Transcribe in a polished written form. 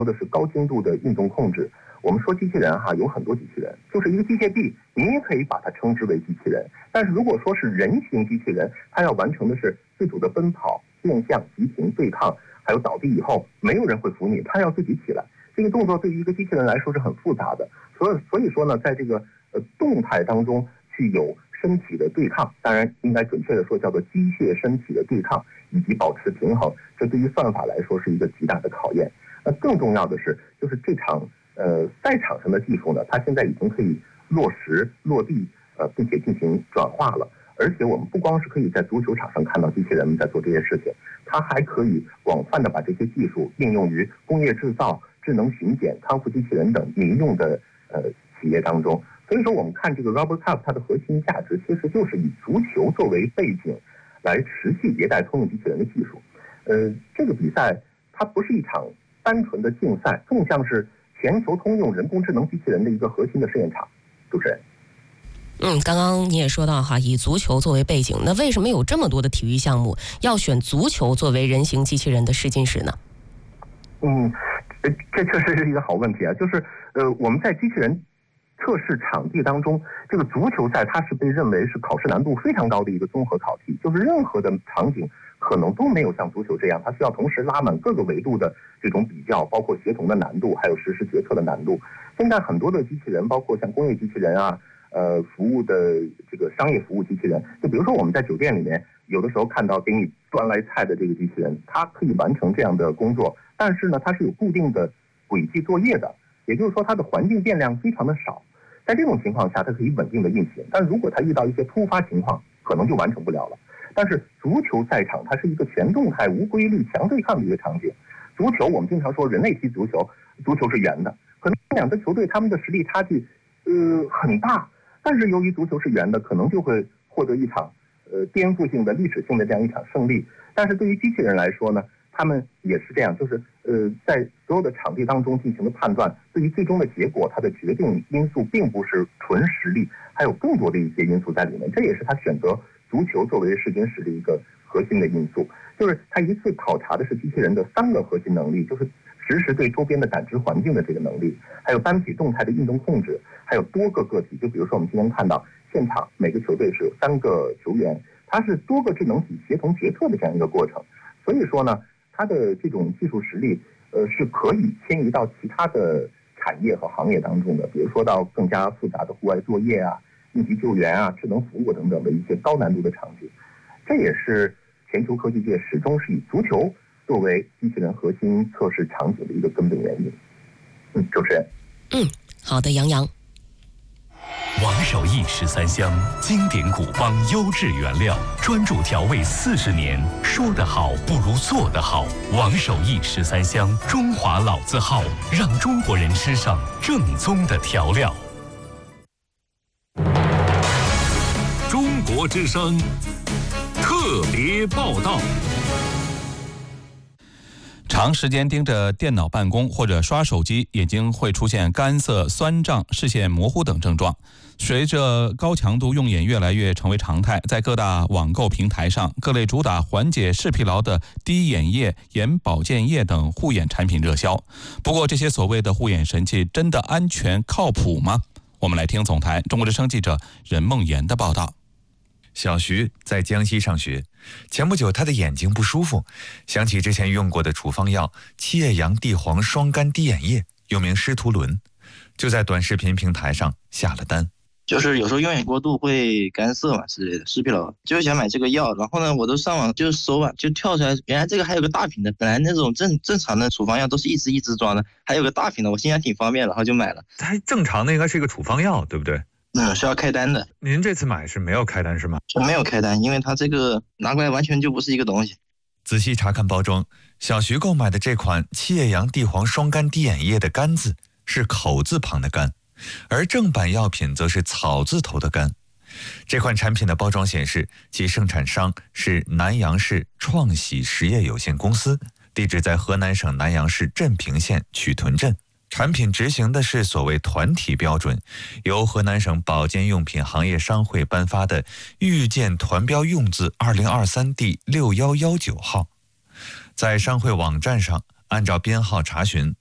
说的是高精度的运动控制。我们说机器人有很多机器人，就是一个机械臂，你也可以把它称之为机器人。但是如果说是人形机器人，它要完成的是自主的奔跑、变向、急停、对抗，还有倒地以后没有人会扶你，它要自己起来。这个动作对于一个机器人来说是很复杂的，所以说呢，在这个动态当中去有身体的对抗，当然应该准确的说叫做机械身体的对抗以及保持平衡，这对于算法来说是一个极大的考验。那更重要的是，就是这场赛场上的技术呢，它现在已经可以落实落地，并且进行转化了。而且我们不光是可以在足球场上看到机器人们在做这些事情，它还可以广泛的把这些技术应用于工业制造、智能巡检、康复机器人等民用的企业当中。所以说，我们看这个 RoboCup 它的核心价值其实就是以足球作为背景，来持续迭代通用机器人的技术。这个比赛它不是一场单纯的竞赛，更像是全球通用人工智能机器人的一个核心的试验场。主持人。 刚刚你也说到以足球作为背景，那为什么有这么多的体育项目要选足球作为人形机器人的试金石呢？ 这确实是一个好问题啊。就是我们在机器人测试场地当中，这个足球赛它是被认为是考试难度非常高的一个综合考题，就是任何的场景可能都没有像足球这样，它需要同时拉满各个维度的这种比较，包括协同的难度，还有实时决策的难度。现在很多的机器人，包括像工业机器人服务的这个商业服务机器人，就比如说我们在酒店里面，有的时候看到给你端来菜的这个机器人，它可以完成这样的工作，但是呢，它是有固定的轨迹作业的，也就是说它的环境变量非常的少。在这种情况下，它可以稳定的运行，但如果它遇到一些突发情况，可能就完成不了了。但是足球赛场它是一个全动态、无规律、强对抗的一个场景。足球我们经常说人类踢足球，足球是圆的，可能两个球队他们的实力差距很大，但是由于足球是圆的，可能就会获得一场颠覆性的历史性的这样一场胜利。但是对于机器人来说呢，他们也是这样，就是在所有的场地当中进行的判断，对于最终的结果，它的决定因素并不是纯实力，还有更多的一些因素在里面。这也是他选择足球作为试金石的一个核心的因素，就是他一次考察的是机器人的3个核心能力，就是实时对周边的感知环境的这个能力，还有单体动态的运动控制，还有多个个体。就比如说我们今天看到现场每个球队是有3个球员，它是多个智能体协同决策的这样一个过程。所以说呢，它的这种技术实力是可以迁移到其他的产业和行业当中的，比如说到更加复杂的户外作业应急救援智能服务等等的一些高难度的场景。这也是全球科技界始终是以足球作为机器人核心测试场景的一个根本原因。主持人。 好的，杨洋。 王守义13香，经典古方，优质原料，专注调味40年。说得好不如做得好。王守义13香，中华老字号，让中国人吃上正宗的调料。 中国之声特别报道。 长时间盯着电脑办公或者刷手机，眼睛会出现干涩、酸胀、视线模糊等症状。随着高强度用眼越来越成为常态，在各大网购平台上，各类主打缓解视疲劳的滴眼液、眼保健液等护眼产品热销。不过，这些所谓的护眼神器真的安全靠谱吗？我们来听总台中国之声记者任梦妍的报道。 小徐在江西上学，前不久他的眼睛不舒服，想起之前用过的处方药七叶杨地黄双苷滴眼液，又名施图伦，就在短视频平台上下了单。 就是有时候用眼过度会干涩嘛之类的，视疲劳，就是想买这个药。然后呢，我都上网就搜就跳出来，原来这个还有个大瓶的，本来那种正常的处方药都是一支一支装的，还有个大瓶的，我心想挺方便，然后就买了。 它正常的应该是一个处方药，对不对？ 是要开单的。 您这次买是没有开单是吗？ 没有开单，因为它这个拿过来完全就不是一个东西。 仔细查看包装，小徐购买的这款七叶杨地黄双苷滴眼液的苷字是口字旁的苷，而正版药品则是草字头的苷。这款产品的包装显示，其生产商是南阳市创喜实业有限公司，地址在河南省南阳市镇平县曲屯镇。产品执行的是所谓团体标准，由河南省保健用品行业商会颁发的预见团标用字2023第6119号。在商会网站上，按照编号查询，